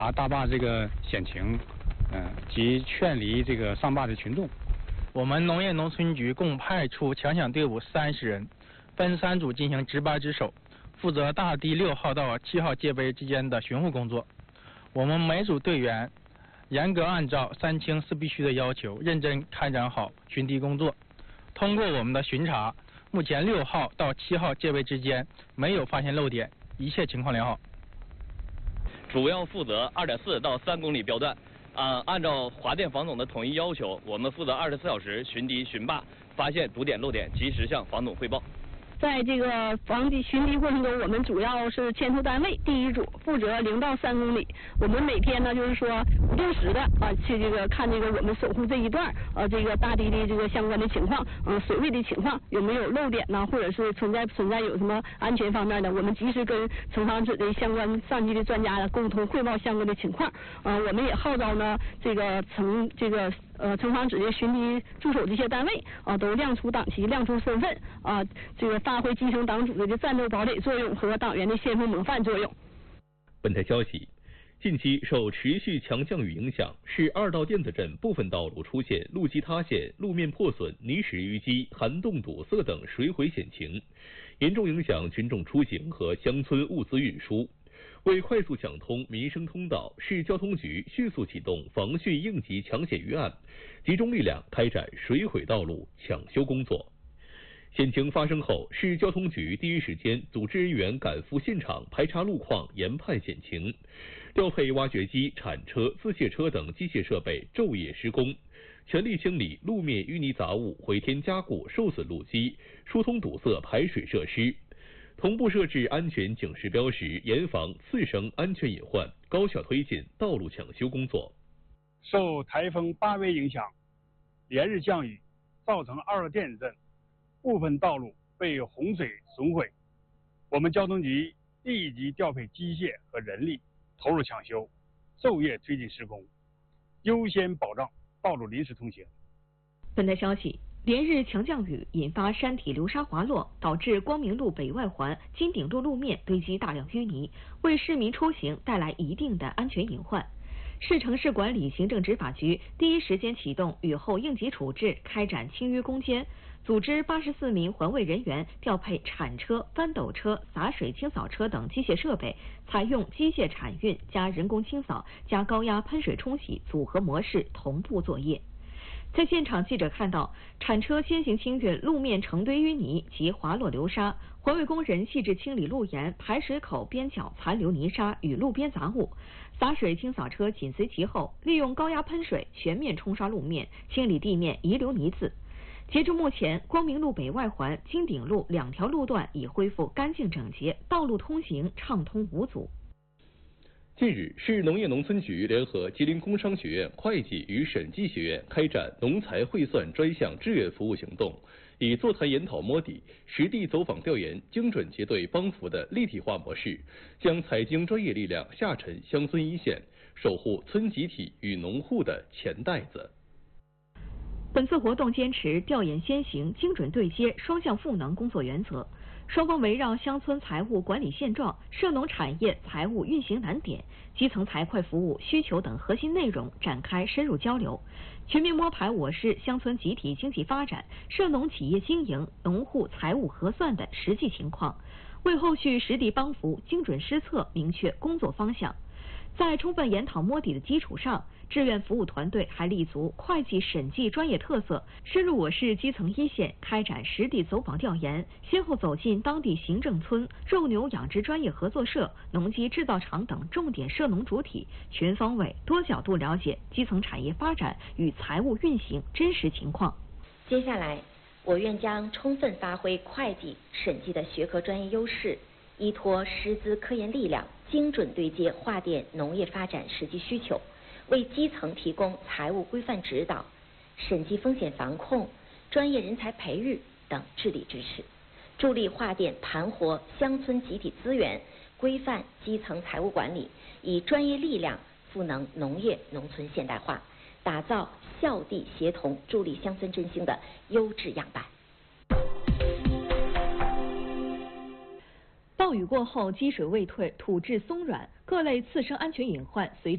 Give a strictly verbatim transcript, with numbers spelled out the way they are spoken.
啊，大坝这个险情，嗯、呃，及劝离这个上坝的群众。 我们农业农村局共派出强响队伍三十人，分三组进行值班值守，负责大堤六号到七号界碑之间的巡护工作。我们每组队员严格按照三清四必须的要求，认真开展好巡堤工作。通过我们的巡查，目前六号到七号界碑之间没有发现漏点，一切情况良好。 主要负责二点四到三公里标段。啊，按照华电房总的统一要求，我们负责二十四小时巡堤巡坝，发现堵点漏点，及时向房总汇报。 在这个防堤巡堤过程中，我们主要是牵头单位第一组负责零到三公里。我们每天呢，就是说不定时的啊，去这个看这个我们守护这一段呃这个大堤的这个相关的情况，嗯、呃，水位的情况有没有漏点呢，或者是存在存在有什么安全方面的，我们及时跟城防指的相关上级的专家共同汇报相关的情况。呃，我们也号召呢这个城这个呃城防指的巡堤驻守这些单位啊、呃，都亮出党旗，亮出身份啊、呃，这个发挥基层党组织的战斗堡垒作用和党员的先锋模范作用。 本台消息，近期受持续强降雨影响，市二道甸子镇部分道路出现路基塌陷、路面破损、泥石淤积、涵洞堵塞等水毁险情，严重影响群众出行和乡村物资运输。为快速抢通民生通道，市交通局迅速启动防汛应急抢险预案，集中力量开展水毁道路抢修工作。险情发生后，市交通局第一时间组织人员赶赴现场排查路况，研判险情，调配挖掘机、铲车、自卸车等机械设备昼夜施工，全力清理路面淤泥杂物，回填加固受损路基，疏通堵塞排水设施，同步设置安全警示标识，严防次生安全隐患，高效推进道路抢修工作。 受台风八威影响，连日降雨造成二道甸子镇部分道路被洪水损毁，我们交通局立即调配机械和人力投入抢修，昼夜推进施工，优先保障道路临时通行。 本台消息，连日强降雨引发山体流沙滑落，导致光明路北外环金鼎路路面堆积大量淤泥，为市民出行带来一定的安全隐患。市城市管理行政执法局第一时间启动雨后应急处置，开展清淤攻坚，组织八十四名环卫人员调配铲车、翻斗车、洒水清扫车等机械设备，采用机械铲运加人工清扫加高压喷水冲洗组合模式同步作业。在现场，记者看到铲车先行清运路面成堆淤泥及滑落流沙，环卫工人细致清理路沿、排水口边角残留泥沙与路边杂物，洒水清扫车紧随其后，利用高压喷水全面冲刷路面，清理地面遗留泥渍。截至目前，光明路北外环、金鼎路两条路段已恢复干净整洁，道路通行畅通无阻。 近日，市农业农村局联合吉林工商学院会计与审计学院开展农财汇算专项志愿服务行动，以座谈研讨摸底、实地走访调研、精准结对帮扶的立体化模式，将财经专业力量下沉乡村一线，守护村集体与农户的钱袋子。 本次活动坚持调研先行、精准对接双向赋能工作原则，双方围绕乡村财务管理现状、涉农产业财务运行难点、基层财会服务需求等核心内容展开深入交流，全面摸排我市乡村集体经济发展、涉农企业经营、农户财务核算的实际情况，为后续实地帮扶精准施策明确工作方向。在充分研讨摸底的基础上，志愿服务团队还立足会计审计专业特色，深入我市基层一线，开展实地走访调研，先后走进当地行政村、肉牛养殖专业合作社、农机制造厂等重点涉农主体，全方位、多角度了解基层产业发展与财务运行真实情况。 接下来，我院将充分发挥会计、审计的学科专业优势，依托师资科研力量，精准对接划电农业发展实际需求，为基层提供财务规范指导、审计风险防控、专业人才培育等治理支持，助力划电盘活乡村集体资源，规范基层财务管理，以专业力量赋能农业农村现代化，打造校地协同助力乡村振兴的优质样板。 暴雨过后，积水未退，土质松软，各类次生安全隐患随